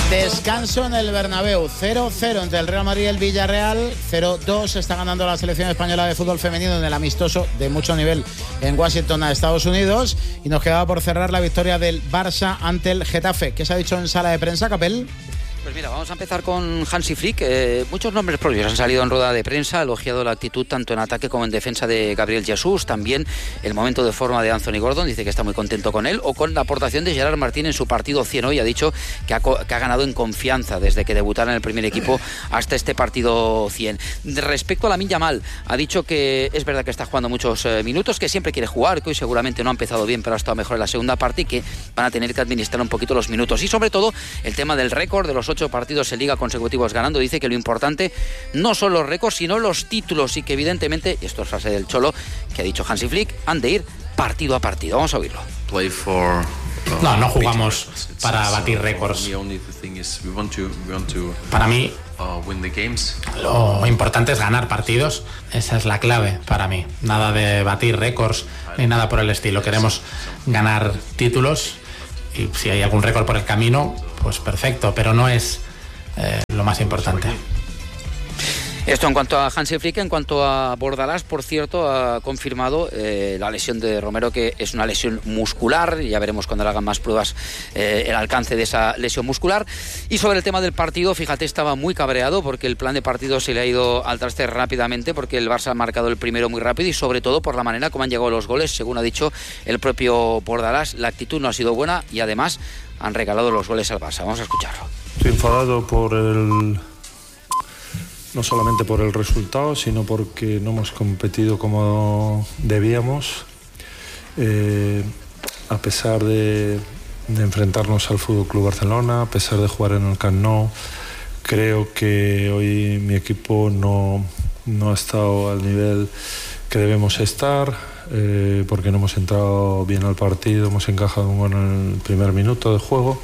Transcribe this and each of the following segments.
Descanso en el Bernabéu, 0-0 entre el Real Madrid y el Villarreal, 0-2 está ganando la selección española de fútbol femenino en el amistoso de mucho nivel en Washington a Estados Unidos, y nos quedaba por cerrar la victoria del Barça ante el Getafe. ¿Qué se ha dicho en sala de prensa, Capel? Pues mira, vamos a empezar con Hansi Flick. Muchos nombres propios han salido en rueda de prensa, ha elogiado la actitud tanto en ataque como en defensa de Gabriel Jesús, también el momento de forma de Anthony Gordon, dice que está muy contento con él, o con la aportación de Gerard Martín en su partido 100 hoy, ha dicho que ha ganado en confianza desde que debutara en el primer equipo hasta este partido 100. Respecto a Lamine Yamal, ha dicho que es verdad que está jugando muchos minutos, que siempre quiere jugar, que hoy seguramente no ha empezado bien, pero ha estado mejor en la segunda parte y que van a tener que administrar un poquito los minutos. Y sobre todo el tema del récord de los 8 partidos en Liga consecutivos ganando. Dice que lo importante no son los récords, sino los títulos, y que evidentemente, y esto es frase del Cholo, que ha dicho Hansi Flick, han de ir partido a partido. Vamos a oírlo. No jugamos para batir récords. Para mí, lo importante es ganar partidos. Esa es la clave para mí. Nada de batir récords ni nada por el estilo. Queremos ganar títulos, y si hay algún récord por el camino, pues perfecto, pero no es lo más importante. Esto en cuanto a Hansi Flick. En cuanto a Bordalás, por cierto, ha confirmado la lesión de Romero, que es una lesión muscular. Ya veremos cuando le hagan más pruebas el alcance de esa lesión muscular. Y sobre el tema del partido, fíjate, estaba muy cabreado porque el plan de partido se le ha ido al traste rápidamente, porque el Barça ha marcado el primero muy rápido, y sobre todo por la manera como han llegado los goles. Según ha dicho el propio Bordalás, la actitud no ha sido buena y además han regalado los goles al Barça. Vamos a escucharlo. Estoy enfadado no solamente por el resultado, sino porque no hemos competido como debíamos, a pesar de enfrentarnos al FC Barcelona, a pesar de jugar en el Camp Nou. Creo que hoy mi equipo no ha estado al nivel que debemos estar, porque no hemos entrado bien al partido, hemos encajado un gol en el primer minuto de juego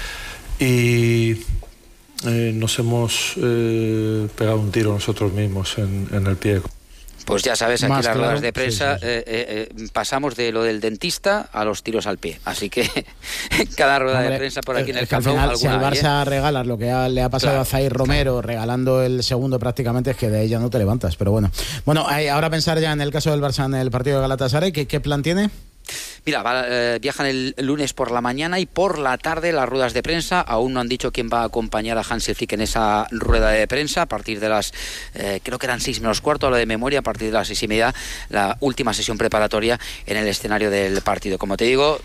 y nos hemos pegado un tiro nosotros mismos en el pie. Pues ya sabes, aquí Más las claro, ruedas de prensa sí. Pasamos de lo del dentista a los tiros al pie. Así que cada rueda de prensa por aquí en el campo, al final, si al alguna Barça regalas lo que le ha pasado a Zaire Romero, regalando el segundo prácticamente, es que de ahí ya no te levantas. Pero bueno, ahora pensar ya en el caso del Barça en el partido de Galatasaray. ¿Qué plan tiene? Mira, viajan el lunes por la mañana y por la tarde las ruedas de prensa. Aún no han dicho quién va a acompañar a Hansi Flick en esa rueda de prensa. A partir de las, creo que eran 6 menos cuarto, a lo de memoria, a partir de las 6:30, la última sesión preparatoria en el escenario del partido. Como te digo,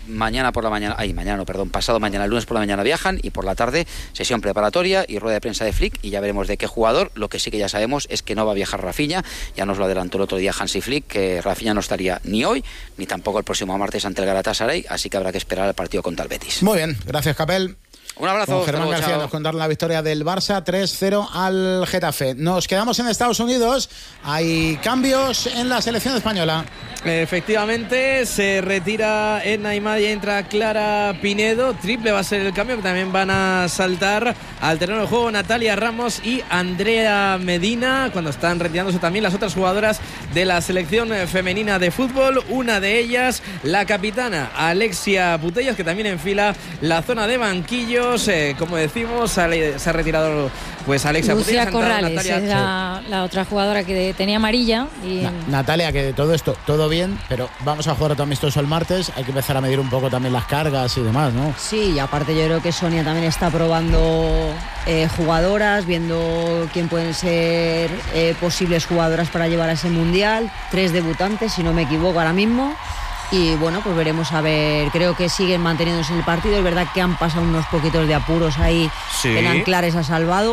pasado mañana, el lunes por la mañana viajan, y por la tarde sesión preparatoria y rueda de prensa de Flick, y ya veremos de qué jugador. Lo que sí que ya sabemos es que no va a viajar Rafinha. Ya nos lo adelantó el otro día Hansi Flick, que Rafinha no estaría ni hoy ni tampoco el próximo martes ante el Galatasaray, así que habrá que esperar al partido contra el Betis. Muy bien, gracias, Capel. Un abrazo. Con Germán García nos contaron la victoria del Barça 3-0 al Getafe. Nos quedamos en Estados Unidos. Hay cambios en la selección española. Efectivamente, se retira Edna Imad y entra Clara Pinedo. Triple va a ser el cambio, que también van a saltar al terreno de juego Natalia Ramos y Andrea Medina, cuando están retirándose también las otras jugadoras de la selección femenina de fútbol. Una de ellas, la capitana Alexia Putellas, que también enfila la zona de banquillos. Como decimos, se ha retirado pues Alexia Lucía Putellas. Corrales Natalia, es la otra jugadora que tenía amarilla. Y Natalia, que de todo esto, todo bien, pero vamos a jugar otro amistoso el martes. Hay que empezar a medir un poco también las cargas y demás, ¿no? Sí, y aparte yo creo que Sonia también está probando jugadoras, viendo quién pueden ser posibles jugadoras para llevar a ese mundial. 3 debutantes, si no me equivoco ahora mismo. Y bueno, pues veremos a ver. Creo que siguen manteniéndose en el partido. Es verdad que han pasado unos poquitos de apuros ahí. Sí. Eran Clares ha salvado.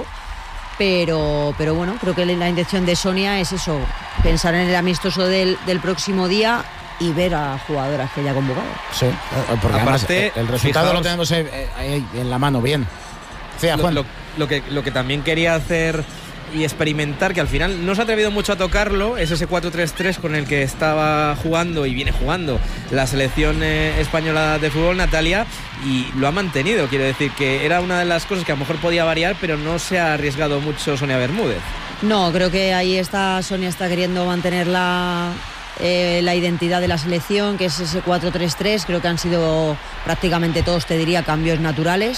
Pero bueno, creo que la intención de Sonia es eso, pensar en el amistoso del próximo día y ver a jugadoras que haya convocado. Sí, porque aparte, además el resultado lo tenemos ahí en la mano, bien. Sí, Juan. Lo que también quería hacer y experimentar, que al final no se ha atrevido mucho a tocarlo, es ese 4-3-3 con el que estaba jugando y viene jugando la selección española de fútbol, Natalia, y lo ha mantenido. Quiero decir que era una de las cosas que a lo mejor podía variar, pero no se ha arriesgado mucho Sonia Bermúdez. No, creo que ahí Sonia está queriendo mantener la identidad de la selección, que es ese 4-3-3. Creo que han sido prácticamente todos, te diría, cambios naturales.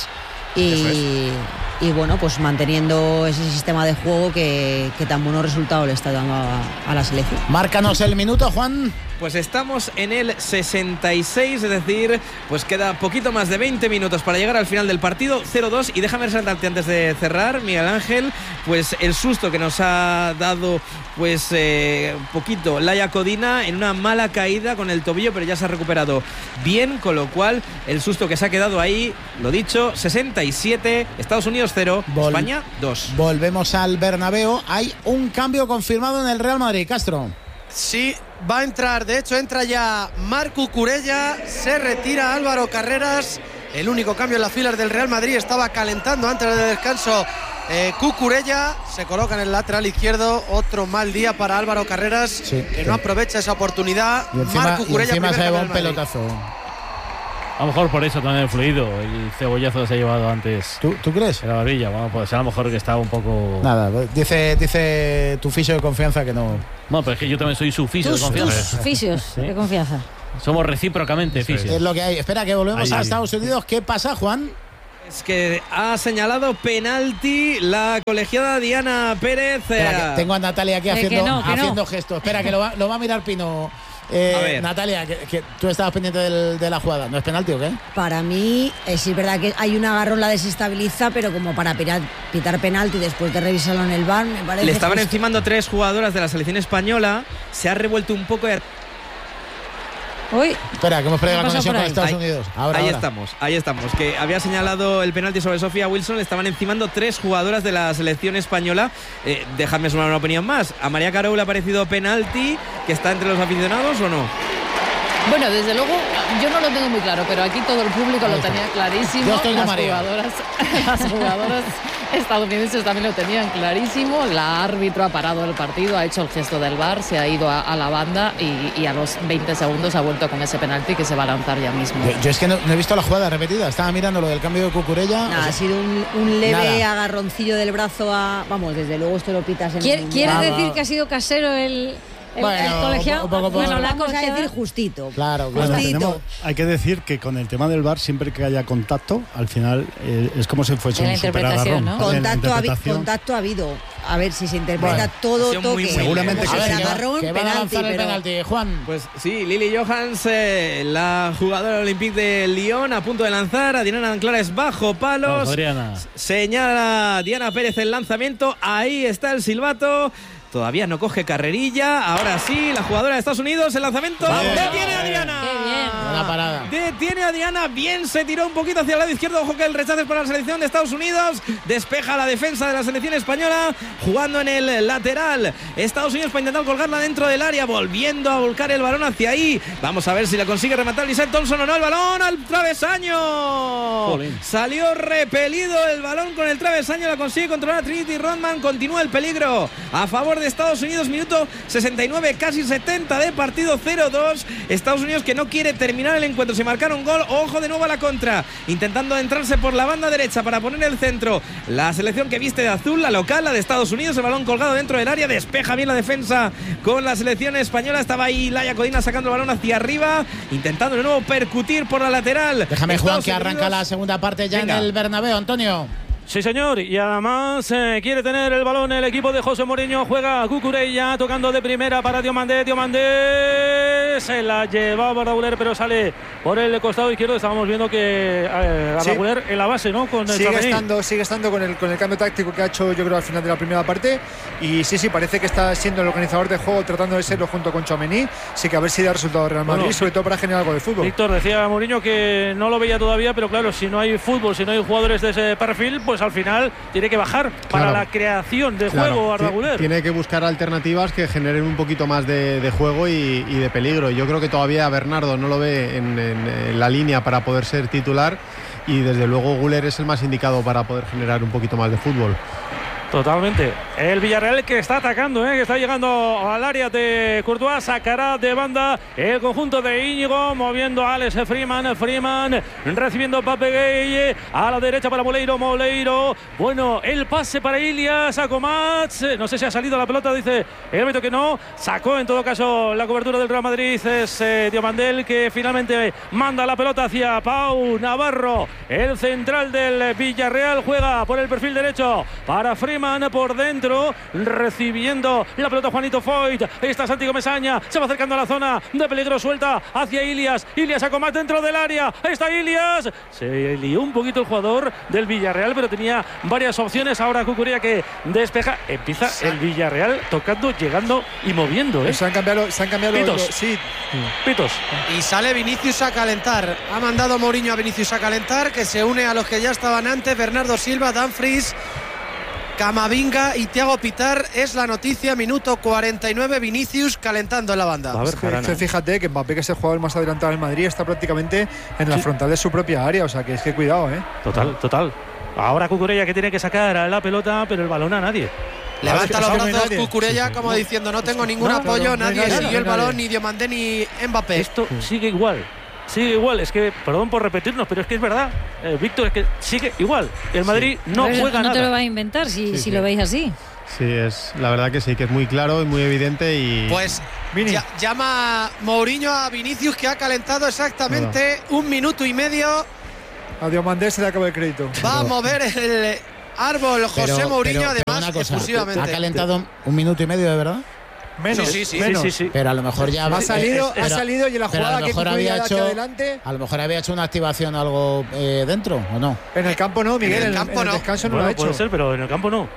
y bueno, pues manteniendo ese sistema de juego que tan buenos resultados le está dando a la selección. Márcanos el minuto, Juan. Pues estamos en el 66, es decir, pues queda poquito más de 20 minutos para llegar al final del partido, 0-2. Y déjame resaltarte antes de cerrar, Miguel Ángel, pues el susto que nos ha dado pues un poquito Laia Codina en una mala caída con el tobillo, pero ya se ha recuperado bien, con lo cual el susto que se ha quedado ahí, lo dicho, 67, Estados Unidos 0, España 2. Volvemos al Bernabéu. Hay un cambio confirmado en el Real Madrid, Castro. Sí, va a entrar, de hecho entra ya Marc Cucurella, se retira Álvaro Carreras, el único cambio en las filas del Real Madrid, estaba calentando antes del descanso Cucurella, se coloca en el lateral izquierdo, otro mal día para Álvaro Carreras, que no aprovecha esa oportunidad. Marc Cucurella se lleva un pelotazo. A lo mejor por eso también el fluido, el cebollazo que se ha llevado antes. ¿Tú crees? En la barbilla, bueno, pues a lo mejor que estaba un poco... Nada, dice tu fisio de confianza que no... No, pero es que yo también soy su fisio de confianza. Tus fisios de confianza. Somos recíprocamente fisios. Es lo que hay. Espera, que volvemos a Estados Unidos. ¿Qué pasa, Juan? Es que ha señalado penalti la colegiada Diana Pérez. Tengo a Natalia aquí haciendo gestos. Espera, que lo va a mirar Pino. Natalia, que tú estabas pendiente de la jugada. ¿No es penalti o qué? Para mí, sí es verdad que hay un agarrón, la desestabiliza, pero como para pitar penalti después de revisarlo en el VAR, me parece. Le estaban encimando 3 jugadoras de la selección española. Se ha revuelto un poco. Uy. Espera, que hemos perdido la conexión con Estados Unidos. Ahí estamos. Que había señalado el penalti sobre Sofía Wilson. Le estaban encimando 3 jugadoras de la selección española. Déjame sumar una opinión más. ¿A María Carou le ha parecido penalti que está entre los aficionados o no? Bueno, desde luego, yo no lo tengo muy claro, pero aquí todo el público lo tenía clarísimo. Yo estoy con María. Las jugadoras estadounidenses también lo tenían clarísimo. La árbitro ha parado el partido, ha hecho el gesto del VAR, se ha ido a la banda y a los 20 segundos ha vuelto con ese penalti que se va a lanzar ya mismo. Yo es que no he visto la jugada repetida, estaba mirando lo del cambio de Cucurella. Nada, ha sido un leve agarroncillo del brazo a... Vamos, desde luego esto lo pitas en... ¿Quiere decir que ha sido casero el colegiado? Bueno, la cosa es decir justito. Claro. Hay que decir que con el tema del VAR, siempre que haya contacto, al final es como si fuese un superagarrón, ¿no? Contacto ha habido. A ver si se interpreta todo toque. Seguramente que van a lanzar el penalti, Juan. Pues sí, Lily Johans, la jugadora olímpica de Lyon, a punto de lanzar. Adriana Anclares bajo palos. Señala Diana Pérez el lanzamiento. Ahí está el silbato. Todavía no coge carrerilla. Ahora sí, la jugadora de Estados Unidos, el lanzamiento. Detiene a Diana. Qué bien. Buena parada. Detiene a Diana. Bien, se tiró un poquito hacia el lado izquierdo. Ojo que el rechazo es para la selección de Estados Unidos. Despeja la defensa de la selección española. Jugando en el lateral. Estados Unidos para intentar colgarla dentro del área. Volviendo a volcar el balón hacia ahí. Vamos a ver si la consigue rematar Lizette Thompson o no. El balón al travesaño. Jolín. Salió repelido el balón con el travesaño. La consigue controlar Trinity Rodman. Continúa el peligro a favor de Estados Unidos, minuto 69, casi 70 de partido, 0-2. Estados Unidos que no quiere terminar el encuentro, se marcaron gol. Ojo de nuevo a la contra, intentando adentrarse por la banda derecha para poner el centro. La selección que viste de azul, la local, la de Estados Unidos, el balón colgado dentro del área, despeja bien la defensa con la selección española. Estaba ahí Laia Codina sacando el balón hacia arriba, intentando de nuevo percutir por la lateral. Déjame, Juan, que arranca la segunda parte ya. Venga. En el Bernabéu, Antonio. Sí, señor, y además quiere tener el balón el equipo de José Mourinho. Juega Cucurella, tocando de primera para Diomandé. Diomandé se la llevaba Ardaguler, pero sale por el costado izquierdo. Estábamos viendo que Ardaguler en la base, ¿no? Con el sigue estando con el cambio táctico que ha hecho, yo creo, al final de la primera parte. Y sí, parece que está siendo el organizador de juego, tratando de serlo junto con Tchouaméni. Sí, que a ver si da resultado Real Madrid, sobre todo para generar algo de fútbol. Víctor, decía Mourinho que no lo veía todavía, pero claro, si no hay fútbol, si no hay jugadores de ese perfil, pues al final tiene que bajar para la creación de juego Ardaguler. Tiene que buscar alternativas que generen un poquito más de juego y de peligro. Yo creo que todavía Bernardo no lo ve en la línea para poder ser titular, y desde luego Güler es el más indicado para poder generar un poquito más de fútbol. Totalmente. El Villarreal que está atacando, que está llegando al área de Courtois, sacará de banda el conjunto de Íñigo, moviendo a Alex Freeman, recibiendo Pape Gueye, a la derecha para Moleiro, bueno, el pase para Ilias, a Comats, no sé si ha salido la pelota, dice el árbitro que no, sacó en todo caso la cobertura del Real Madrid, es Diomandel que finalmente manda la pelota hacia Pau Navarro, el central del Villarreal, juega por el perfil derecho para Freeman por dentro, recibiendo la pelota Juanito Foyt, está Santiago Mesaña, se va acercando a la zona de peligro, suelta hacia Ilias a Comas dentro del área, está Ilias, se lió un poquito el jugador del Villarreal, pero tenía varias opciones, ahora Cucurella que despeja, empieza el Villarreal tocando, llegando y moviendo. Se han cambiado Pitos. Sí. Pitos. Y sale Vinicius a calentar, ha mandado Mourinho a Vinicius a calentar, que se une a los que ya estaban antes, Bernardo Silva, Dumfries, Camavinga y Thiago Pitar. Es la noticia, minuto 49, Vinicius calentando en la banda. A ver, fíjate que Mbappé, que es el jugador más adelantado del Madrid, está prácticamente en la frontal de su propia área, o sea que es que cuidado, Total. Ahora Cucurella que tiene que sacar a la pelota, pero el balón a nadie. Levanta los brazos Cucurella como diciendo no tengo ningún apoyo, nadie siguió el balón, ni Diomandé ni Mbappé. Esto sigue igual, es que, perdón por repetirnos, pero es que es verdad, Víctor, es que sigue igual. El Madrid no juega nada. No te lo va a inventar si lo veis así. Sí, es la verdad que sí, que es muy claro y muy evidente. Y pues llama Mourinho a Vinicius, que ha calentado exactamente 1 minuto y medio. A Diomandé se le acabó el crédito. Va a mover el árbol José Mourinho, además, exclusivamente. ¿Ha calentado 1 minuto y medio de verdad? Menos, sí. Pero a lo mejor ya ha salido y en la jugada que había hecho adelante. A lo mejor había hecho una activación algo dentro, ¿o no? En el campo no, Miguel. En el descanso no lo ha hecho. Puede ser, pero en el campo no.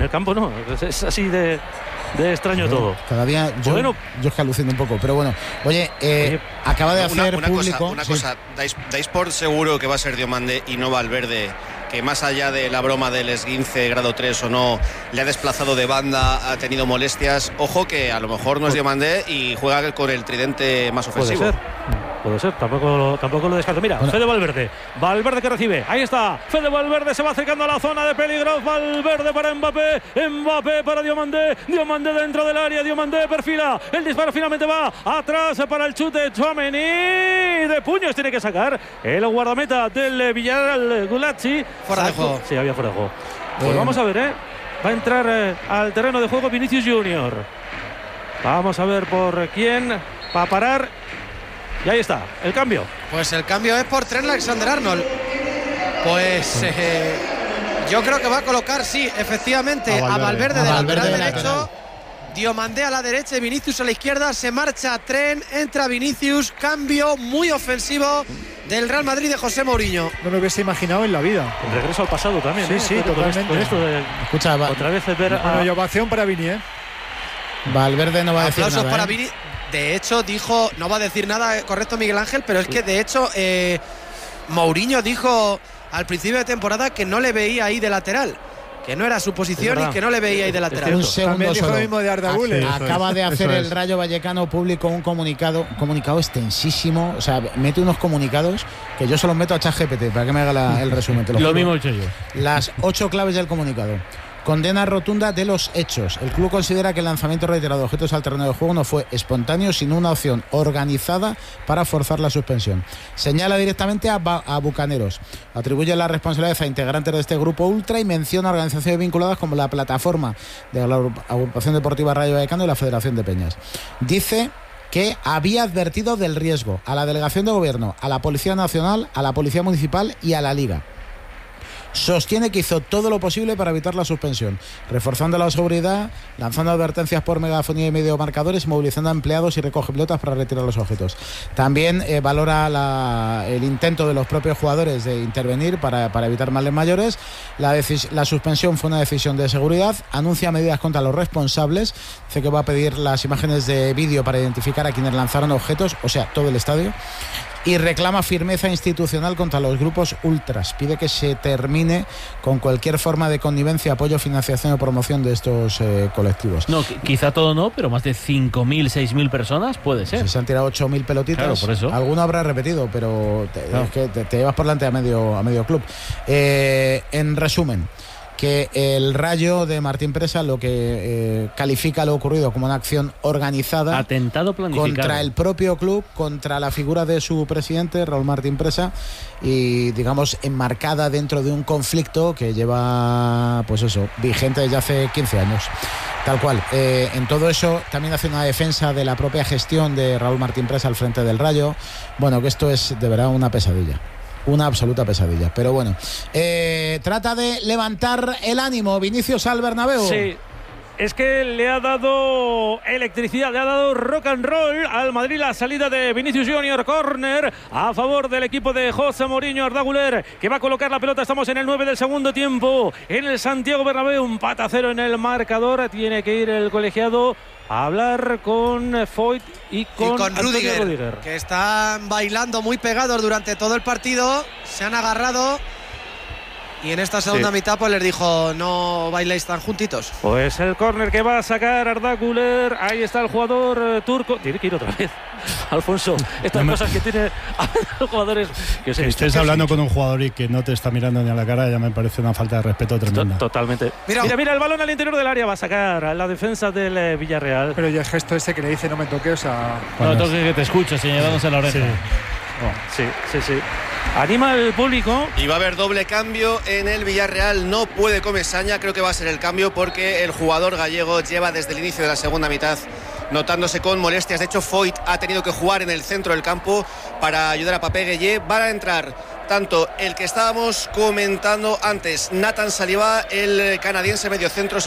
Es así de extraño todo. Cada día yo es que alucino un poco, pero bueno. Oye, acaba de hacer público. Una cosa, dais por seguro que va a ser Diomandé y no Valverde, que más allá de la broma del esguince grado 3 o no, le ha desplazado de banda, ha tenido molestias. Ojo que a lo mejor no es Diomandé y juega con el tridente más ofensivo. Puede ser, tampoco lo descarto. Mira, Fede Valverde que recibe, ahí está, Fede Valverde se va acercando a la zona de peligro, Valverde para Mbappé para Diomandé dentro del área, Diomandé perfila, el disparo finalmente va atrás para el chute, Tchouaméni de puños tiene que sacar el guardameta del Villarreal, Gulacsi. Fuera de juego. Sí, había fuera de juego. Pues vamos a ver, va a entrar al terreno de juego Vinicius Junior. Vamos a ver por quién va a parar. Y ahí está, el cambio. Pues el cambio es por Trent Alexander-Arnold. Pues yo creo que va a colocar, sí, efectivamente, a Valverde de lateral derecho, Diomandé a la derecha y Vinicius a la izquierda. Se marcha Trent, entra Vinicius, cambio muy ofensivo del Real Madrid de José Mourinho. No lo hubiese imaginado en la vida. El regreso al pasado también. Sí, totalmente. Con esto de, escucha, otra vez ver y ovación para Vini, Valverde no va a decir nada. Aplausos para Vini. De hecho, dijo, no va a decir nada, correcto Miguel Ángel, pero es que de hecho Mourinho dijo al principio de temporada que no le veía ahí de lateral, que no era su posición y que no le veía ahí de lateral. Un segundo dijo lo mismo de Arda Güler. Acaba de hacer el Rayo Vallecano público un comunicado extensísimo, o sea, mete unos comunicados que yo se los meto a ChatGPT para que me haga el resumen. Lo mismo he hecho yo. Las 8 claves del comunicado. Condena rotunda de los hechos. El club considera que el lanzamiento reiterado de objetos al terreno de juego no fue espontáneo, sino una opción organizada para forzar la suspensión. Señala directamente a Bucaneros. Atribuye la responsabilidad a integrantes de este grupo ultra y menciona organizaciones vinculadas como la plataforma de la Agrupación Deportiva Rayo Vallecano y la Federación de Peñas. Dice que había advertido del riesgo a la Delegación de Gobierno, a la Policía Nacional, a la Policía Municipal y a la Liga. Sostiene que hizo todo lo posible para evitar la suspensión, reforzando la seguridad, lanzando advertencias por megafonía y mediomarcadores, movilizando a empleados y recoge pelotas para retirar los objetos. También valora el intento de los propios jugadores de intervenir para evitar males mayores. La suspensión fue una decisión de seguridad. Anuncia medidas contra los responsables. Dice que va a pedir las imágenes de vídeo para identificar a quienes lanzaron objetos, o sea, todo el estadio. Y reclama firmeza institucional contra los grupos ultras. Pide que se termine con cualquier forma de connivencia, apoyo, financiación o promoción de estos colectivos. No, quizá todo no, pero más de 5.000, 6.000 personas puede ser. Si se han tirado 8.000 pelotitas, claro, por eso. Alguno habrá repetido, pero es que te llevas por delante a medio club. En resumen, que el Rayo de Martín Presa lo que califica lo ocurrido como una acción organizada, atentado planificado contra el propio club, contra la figura de su presidente, Raúl Martín Presa, y digamos enmarcada dentro de un conflicto que lleva, pues eso, vigente desde hace 15 años. Tal cual. En todo eso también hace una defensa de la propia gestión de Raúl Martín Presa al frente del Rayo. Bueno, que esto es de verdad una pesadilla. Una absoluta pesadilla. Pero bueno, trata de levantar el ánimo Vinicius al Bernabéu. Sí. Es que le ha dado electricidad, le ha dado rock and roll al Madrid la salida de Vinicius Junior. Córner a favor del equipo de José Mourinho. Arda Güler, que va a colocar la pelota. Estamos en el 9 del segundo tiempo en el Santiago Bernabéu. Un empate a 0 en el marcador. Tiene que ir el colegiado a hablar con Foyt y con Rudiger, que están bailando muy pegados durante todo el partido. Se han agarrado. Y en esta segunda mitad pues les dijo, no bailéis tan juntitos. Pues el córner que va a sacar Arda Güler. Ahí está el jugador turco. Tiene que ir otra vez, Alfonso. Estas cosas que tiene los jugadores. Que estés hablando con un jugador y que no te está mirando ni a la cara, ya me parece una falta de respeto tremenda. Totalmente. Mira, el balón al interior del área va a sacar a la defensa del Villarreal. Pero y el gesto ese que le dice no me toque, o sea... No toque que te escucho, señalándose la oreja. Sí. Anima el público. Y va a haber doble cambio en el Villarreal. No puede Comesaña, creo que va a ser el cambio porque el jugador gallego lleva desde el inicio de la segunda mitad notándose con molestias. De hecho, Foyt ha tenido que jugar en el centro del campo para ayudar a Papé Gueye. Van a entrar tanto el que estábamos comentando antes, Nathan Saliba, el canadiense mediocentro.